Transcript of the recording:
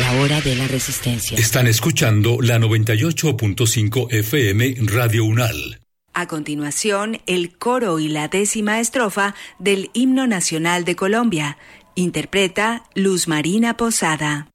la hora de la resistencia. Están escuchando la 98.5 FM Radio Unal. A continuación, el coro y la 10ª estrofa del Himno Nacional de Colombia. Interpreta Luz Marina Posada.